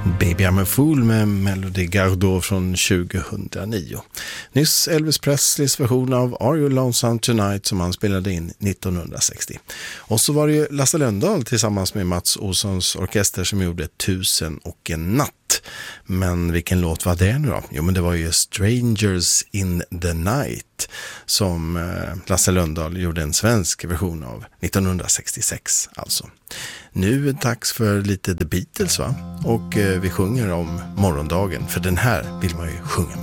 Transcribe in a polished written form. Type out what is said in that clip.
Baby I'm a Fool med Melody Gardot från 2009. Nyss Elvis Presleys version av Are You Lonesome Tonight som han spelade in 1960. Och så var det ju Lasse Lönndahl tillsammans med Mats Olssons orkester som gjorde 1001 natt. Men vilken låt var det nu då? Jo, men det var ju Strangers in the Night som Lasse Lönndahl gjorde en svensk version av 1966 alltså. Nu är det dags för lite The Beatles va? Och vi sjunger om morgondagen, för den här vill man ju sjunga med.